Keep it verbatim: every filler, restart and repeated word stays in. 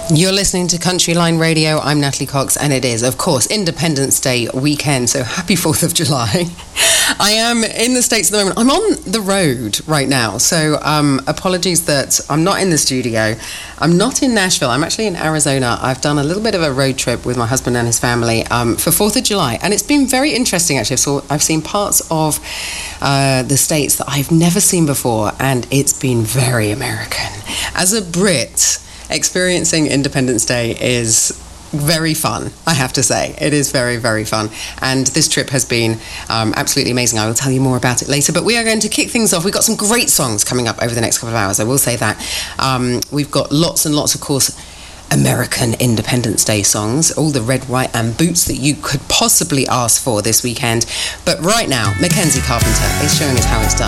You're listening to Country Line Radio. I'm Natalie Cox, and it is, of course, Independence Day weekend, so happy fourth of July. I am in the States at the moment. I'm on the road right now, so um, apologies that I'm not in the studio. I'm not in Nashville. I'm actually in Arizona. I've done a little bit of a road trip with my husband and his family um, for fourth of July, and it's been very interesting, actually. So I've seen parts of uh, the States that I've never seen before, and it's been very American. As a Brit, experiencing Independence Day is very fun, I have to say. It is very, very fun. And this trip has been um, absolutely amazing. I will tell you more about it later. But we are going to kick things off. We've got some great songs coming up over the next couple of hours, I will say that. Um, we've got lots and lots, of course, American Independence Day songs, all the red, white and boots that you could possibly ask for this weekend. But right now, Mackenzie Carpenter is showing us how it's done.